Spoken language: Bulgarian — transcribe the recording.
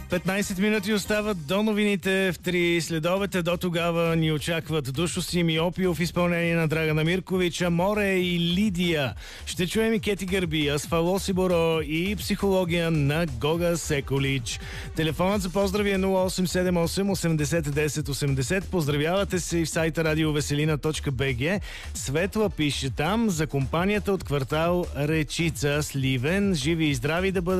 15 минути остават до новините в 3 следобед. До тогава ни очакват Душо Симиопио в изпълнение на Драгана Мирковича, Море и Лидия. Ще чуем и Кети Гърби, Асфало Сиборо и психология на Гога Секолич. Телефонът за поздрави е 0878 80 10 80. Поздравявате се и в сайта radiovеселина.bg. Светла пише там за компанията от квартал Речица, Сливен. Живи и здрави да бъдат.